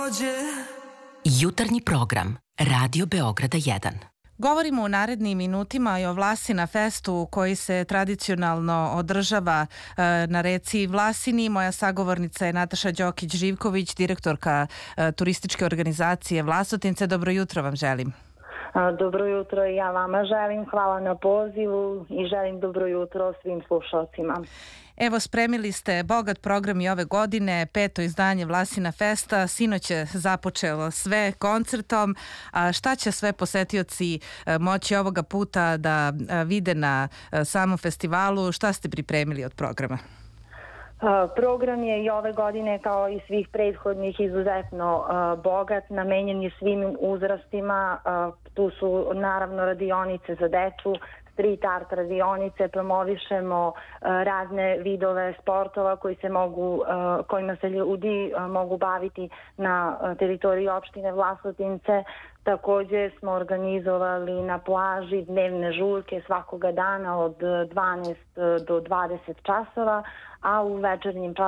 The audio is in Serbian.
Jutarnji program Radio Beograda 1. Govorimo u narednim minutima i o Vlasina festu koji se tradicionalno održava na reci Vlasini. Moja sagovornica je Nataša Đokić-Živković, direktorka turističke organizacije Vlasotince. Dobro jutro vam želim. Dobro jutro i ja vama želim. Hvala na pozivu i želim dobro jutro svim slušalcima. Evo, spremili ste bogat program i ove godine, 5. izdanje Vlasina festa. Sinoć je započelo sve koncertom. A šta će sve posetioci moći ovoga puta da vide na samom festivalu? Šta ste pripremili od programa? Program je i ove godine kao i svih prethodnih izuzetno bogat, namenjen je svim uzrastima. Tu su naravno radionice za decu, street art radionice, promovišemo razne vidove sportova kojima se ljudi mogu baviti na teritoriji opštine Vlasotince. Takođe smo organizovali na plaži dnevne žurke svakoga dana od 12 do 20 časova, a u večernjim časovima